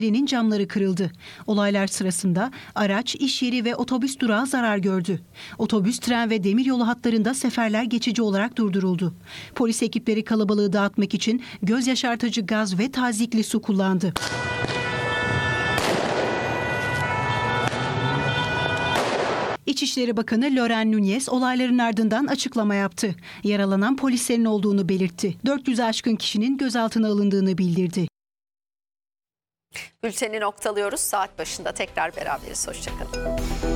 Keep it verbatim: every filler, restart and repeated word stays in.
Evinin camları kırıldı. Olaylar sırasında araç, iş yeri ve otobüs durağı zarar gördü. Otobüs, tren ve demiryolu hatlarında seferler geçici olarak durduruldu. Polis ekipleri kalabalığı dağıtmak için göz yaşartıcı gaz ve tazyikli su kullandı. İçişleri Bakanı Loren Núñez olayların ardından açıklama yaptı. Yaralanan polislerin olduğunu belirtti. dört yüze aşkın kişinin gözaltına alındığını bildirdi. Bülteni noktalıyoruz. Saat başında tekrar beraberiz. Hoşçakalın.